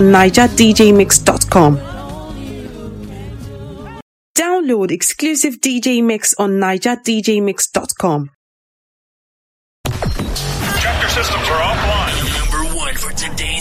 NigerDJMix.com. Download exclusive DJ Mix on NigerDJMix.com. Chapter systems are offline. Number one for today's